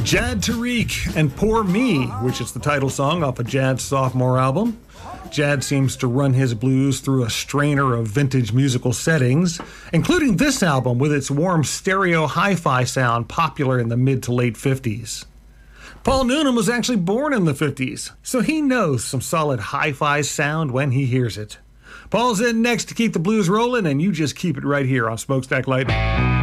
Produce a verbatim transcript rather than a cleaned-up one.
Jad Tariq and Poor Me, which is the title song off of Jad's sophomore album. Jad seems to run his blues through a strainer of vintage musical settings, including this album with its warm stereo hi-fi sound popular in the mid to late fifties. Paul Noonan was actually born in the fifties, so he knows some solid hi-fi sound when he hears it. Paul's in next to keep the blues rolling, and you just keep it right here on Smokestack Lightning.